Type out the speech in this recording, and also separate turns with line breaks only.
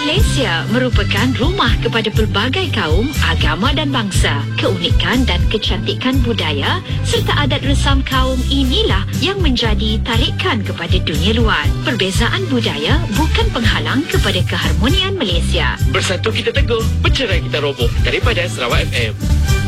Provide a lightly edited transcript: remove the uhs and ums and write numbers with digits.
Malaysia merupakan rumah kepada pelbagai kaum, agama dan bangsa. Keunikan dan kecantikan budaya serta adat resam kaum inilah yang menjadi tarikan kepada dunia luar. Perbezaan budaya bukan penghalang kepada keharmonian Malaysia.
Bersatu kita teguh, bercerai kita roboh. Daripada Sarawak FM.